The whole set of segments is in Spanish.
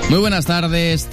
Muy buenas tardes,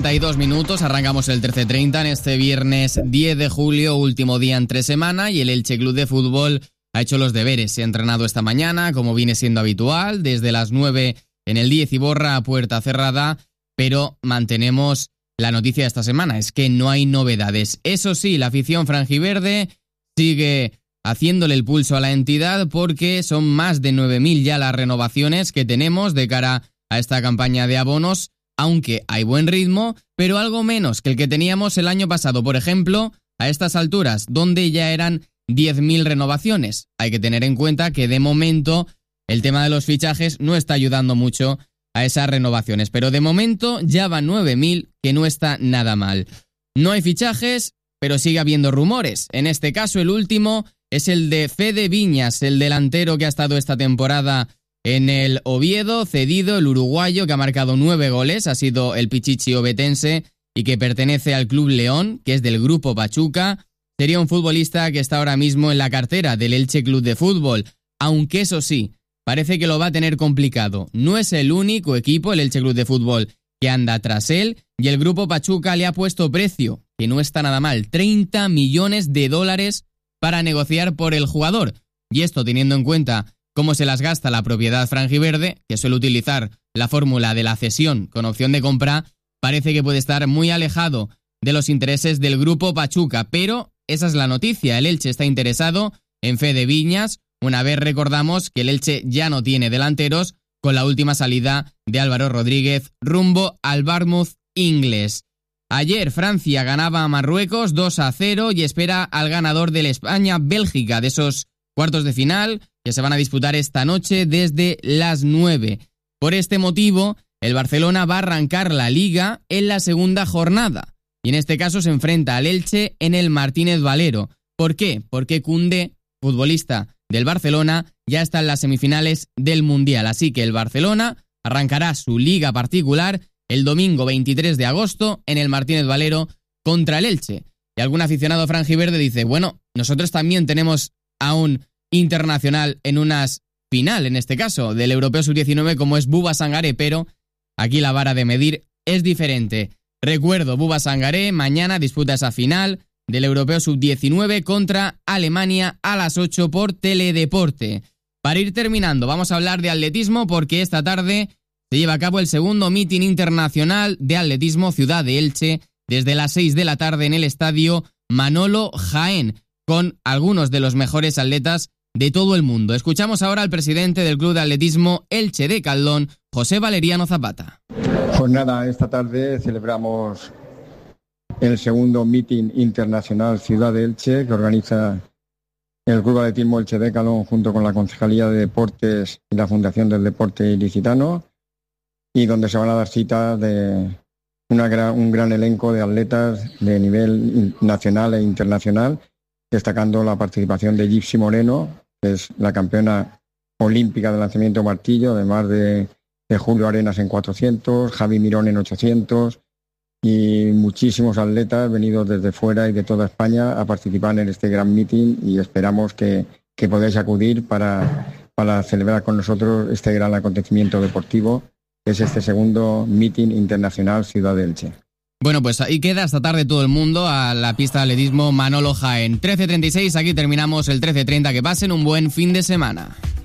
13:32, arrancamos el 13:30 en este viernes 10 de julio, último día entre semana, y el Elche Club de Fútbol ha hecho los deberes. Se ha entrenado esta mañana, como viene siendo habitual, desde las 9 en el 10 Iborra a puerta cerrada, pero mantenemos la noticia de esta semana, es que no hay novedades. Eso sí, la afición franjiverde sigue haciéndole el pulso a la entidad porque son más de 9.000 ya las renovaciones que tenemos de cara a esta campaña de abonos, aunque hay buen ritmo, pero algo menos que el que teníamos el año pasado, por ejemplo, a estas alturas, donde ya eran 10.000 renovaciones. Hay que tener en cuenta que de momento el tema de los fichajes no está ayudando mucho a esas renovaciones, pero de momento ya van 9.000, que no está nada mal. No hay fichajes, pero sigue habiendo rumores. En este caso, el último es el de Fede Viñas, el delantero que ha estado esta temporada en el Oviedo, cedido, el uruguayo que ha marcado 9 goles, ha sido el pichichi ovetense y que pertenece al Club León, que es del Grupo Pachuca. Sería un futbolista que está ahora mismo en la cartera del Elche Club de Fútbol, aunque eso sí, parece que lo va a tener complicado. No es el único equipo, el Elche Club de Fútbol, que anda tras él, y el Grupo Pachuca le ha puesto precio, que no está nada mal, $30 millones para negociar por el jugador. Y esto teniendo en cuenta cómo se las gasta la propiedad franjiverde, que suele utilizar la fórmula de la cesión con opción de compra, parece que puede estar muy alejado de los intereses del Grupo Pachuca. Pero esa es la noticia, el Elche está interesado en Fede Viñas, una vez recordamos que el Elche ya no tiene delanteros con la última salida de Álvaro Rodríguez rumbo al Bournemouth inglés. Ayer Francia ganaba a Marruecos 2-0 y espera al ganador del España-Bélgica, de esos cuartos de final que se van a disputar esta noche desde las 9. Por este motivo, el Barcelona va a arrancar la Liga en la segunda jornada y en este caso se enfrenta al Elche en el Martínez Valero. ¿Por qué? Porque Koundé, futbolista del Barcelona, ya está en las semifinales del Mundial, así que el Barcelona arrancará su liga particular el domingo 23 de agosto en el Martínez Valero contra el Elche. Y algún aficionado franjiverde dice, bueno, nosotros también tenemos a un internacional en unas final, en este caso, del Europeo Sub-19 como es Bouba Sangaré, pero aquí la vara de medir es diferente. Recuerdo, Bouba Sangaré mañana disputa esa final del Europeo Sub-19 contra Alemania a las 8 por Teledeporte. Para ir terminando, vamos a hablar de atletismo porque esta tarde se lleva a cabo el segundo meeting internacional de atletismo Ciudad de Elche desde las 6 de la tarde en el estadio Manolo Jaén, con algunos de los mejores atletas de todo el mundo. Escuchamos ahora al presidente del Club de Atletismo Elche de Caldón, José Valeriano Zapata. Pues nada, esta tarde celebramos el segundo meeting internacional Ciudad de Elche que organiza el Club de Atletismo Elche de Caldón junto con la Concejalía de Deportes y la Fundación del Deporte Ilicitano, y donde se van a dar cita de un gran elenco de atletas de nivel nacional e internacional, destacando la participación de Gypsy Moreno, que es la campeona olímpica de lanzamiento martillo, además de Julio Arenas en 400, Javi Mirón en 800, y muchísimos atletas venidos desde fuera y de toda España a participar en este gran meeting, y esperamos que podáis acudir para celebrar con nosotros este gran acontecimiento deportivo, que es este segundo meeting internacional Ciudad de Elche. Bueno, pues ahí queda esta tarde todo el mundo a la pista de atletismo Manolo Jaén. 13:36, aquí terminamos el 13:30. Que pasen un buen fin de semana.